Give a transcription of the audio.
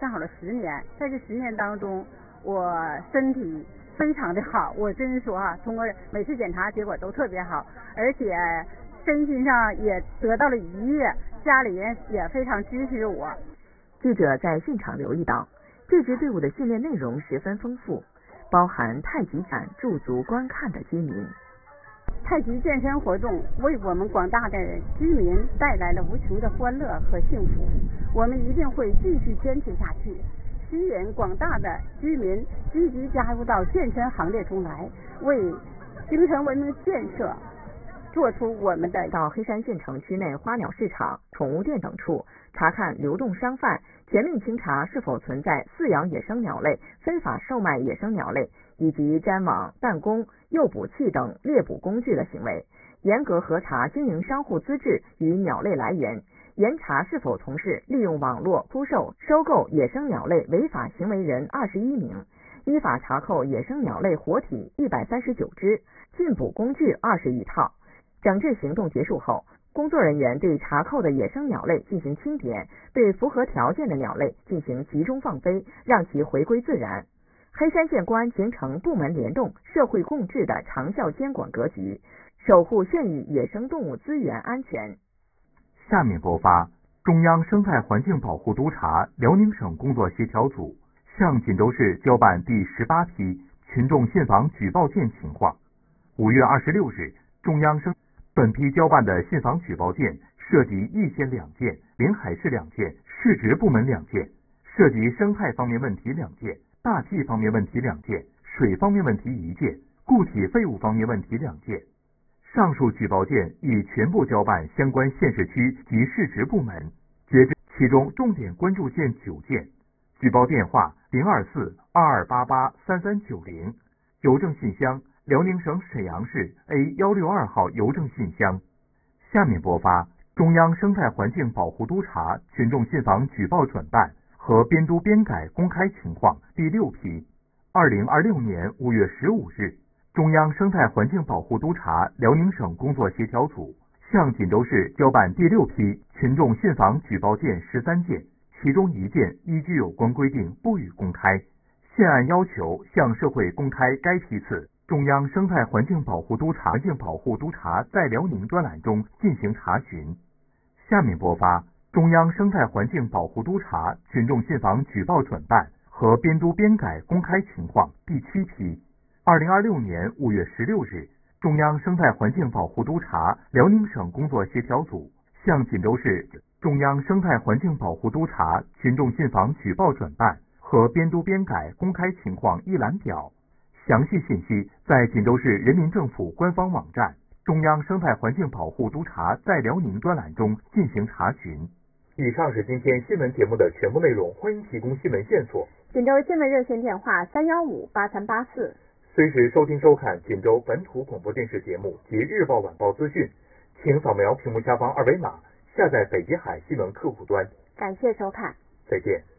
上好了10年，在这10年当中，我身体非常的好，我真说通过每次检查结果都特别好，而且身心上也得到了愉悦，家里人也非常支持我。 记者在现场留意到，这支队伍的训练内容十分丰富，包含太极拳驻足观看的居民。 太极健身活动为我们广大的居民带来了无穷的欢乐和幸福，我们一定会继续坚持下去，吸引广大的居民积极加入到健身行列中来，为形成文明建设做出我们的。 到黑山县城区内花鸟市场、宠物店等处查看流动商贩，全面清查是否存在饲养野生鸟类、非法售卖野生鸟类以及粘网、弹弓、诱捕器等猎捕工具的行为，严格核查经营商户资质与鸟类来源，严查是否从事利用网络出售、收购野生鸟类违法行为人21名，依法查扣野生鸟类活体139只，禁捕工具20余套。整治行动结束后，工作人员对查扣的野生鸟类进行清点，对符合条件的鸟类进行集中放飞，让其回归自然。黑山县公安形成部门联动、社会共治的长效监管格局，守护县域野生动物资源安全。 下面播发中央生态环境保护督察辽宁省工作协调组向锦州市交办第18批群众信访举报件情况。5月26日，本批交办的信访举报件涉及易县2件、临海市2件、市直部门2件，涉及生态方面问题2件、大气方面问题2件、水方面问题1件、固体废物方面问题2件。上述举报件已全部交办相关县市区及市直部门，截至其中重点关注件9件，举报电话024-2288-3390，邮政信箱辽宁省沈阳市 A162号邮政信箱。下面播发中央生态环境保护督察群众信访举报转办和编督编改公开情况第6批。2026年5月15日，中央生态环境保护督察辽宁省工作协调组向锦州市交办第6批群众信访举报件13件，其中1件依据有关规定不予公开。现按要求向社会公开该批次中央生态环境保护督察在辽宁专栏中进行查询。下面播发中央生态环境保护督察群众信访举报转办和编督编改公开情况第7批。2026年5月16日，中央生态环境保护督察辽宁省工作协调组向锦州市中央生态环境保护督察群众信访举报转办和编督编改公开情况一览表。详细信息在锦州市人民政府官方网站中央生态环境保护督察在辽宁专栏中进行查询。以上是今天新闻节目的全部内容，欢迎提供新闻线索。 锦州新闻热线电话315-8384。 随时收听收看锦州本土广播电视节目及日报晚报资讯，请扫描屏幕下方2维码下载北极海新闻客户端。 感谢收看， 再见。